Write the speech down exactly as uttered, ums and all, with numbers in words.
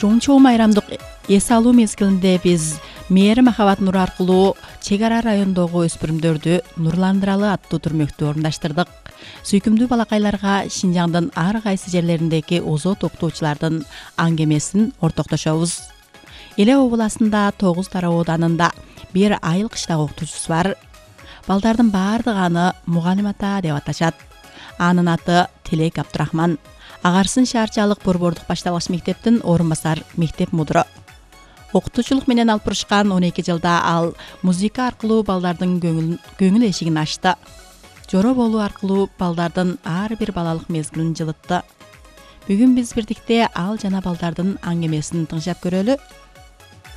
чоң чоң майрамдык эс алуу мезгилинде биз мээри махабат нуру аркылуу чек ара райондогу өспүрүмдөрдү нурландыралы аттуу түрмөктү орундаштырдык. Сүйкүмдүү балакайларга Шинжаңдын ар кайсы жерлериндеги озот окутуучулардын аңгемесин ортоктошобуз. Эле областында тогуз тара ооданында бир айыл кыштагы окутуучусу бар. Балдардын баардыгы аны мугалим ата деп аташат. Анын аты Тилек Абдурахман. Агарсын шаарчалык борбордук башталгыч мектептин орун басар мектеп мудуру. Окутуучулук менен алып бурушкан он эки жылда ал музыка аркылуу балдардын көңүл көңүл эшигин ачты. Жоро болуу аркылуу балдардын ар бир балалык мезгилин жылытты. Бүгүн биз бирдикте ал жана балдардын аңгемесин тыңшап көрөлү.